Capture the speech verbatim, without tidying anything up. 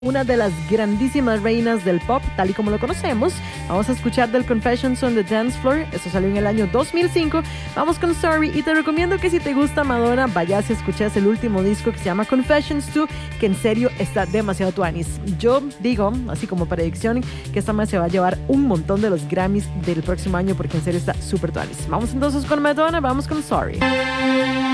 una de las grandísimas reinas del pop, tal y como lo conocemos. Vamos a escuchar del Confessions on the Dance Floor. Esto salió en el año dos mil cinco. Vamos con Sorry y te recomiendo que si te gusta Madonna, vayas y escuches el último disco que se llama Confessions dos, que en serio está demasiado tuanis. Yo digo, así como predicción, que esta más se va a llevar un montón de los Grammys del próximo año porque en serio está súper tuanis. Vamos entonces con Madonna, vamos con Sorry.